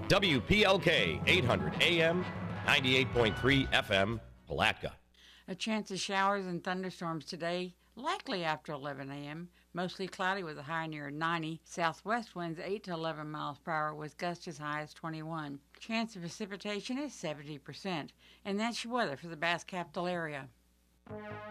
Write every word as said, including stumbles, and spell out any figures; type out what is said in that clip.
W P L K, eight hundred A M, ninety-eight point three F M, Palatka. A chance of showers and thunderstorms today, likely after eleven a.m. Mostly cloudy with a high near ninety. Southwest winds eight to eleven miles per hour with gusts as high as twenty-one. Chance of precipitation is seventy percent. And that's your weather for the Bass Capital area.